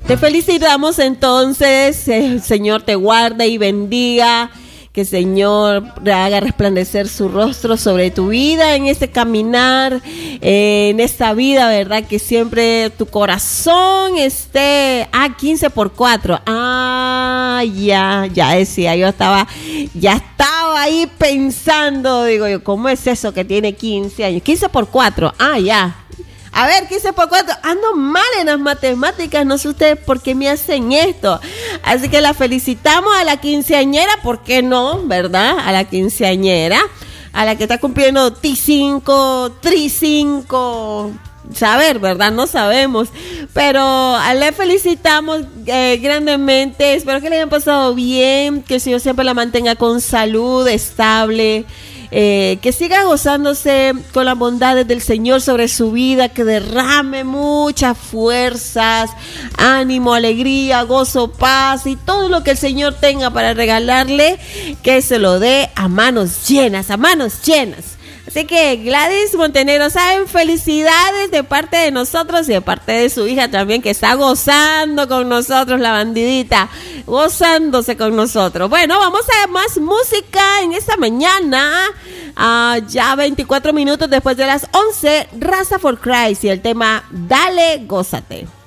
Te felicitamos entonces, el Señor te guarde y bendiga, que el Señor haga resplandecer su rostro sobre tu vida en este caminar, en esta vida, ¿verdad? Que siempre tu corazón esté 15x4. Ya decía, ya estaba ahí pensando, digo yo, ¿cómo es eso que tiene 15 años? 15x4, ya. A ver, 15x4, ando mal en las matemáticas, no sé ustedes por qué me hacen esto. Así que la felicitamos a la quinceañera, ¿por qué no? ¿Verdad? A la quinceañera, a la que está cumpliendo T5, Tri5, saber, ¿verdad? No sabemos, pero le felicitamos grandemente. Espero que le hayan pasado bien, que el Señor siempre la mantenga con salud, estable. Que siga gozándose con las bondades del Señor sobre su vida, que derrame muchas fuerzas, ánimo, alegría, gozo, paz y todo lo que el Señor tenga para regalarle, que se lo dé a manos llenas, a manos llenas. Así que Gladys Montenegro, saben, felicidades de parte de nosotros y de parte de su hija también, que está gozando con nosotros, la bandidita, gozándose con nosotros. Bueno, vamos a más música en esta mañana, ya 24 minutos después de las 11, Raza for Christ y el tema Dale, gózate.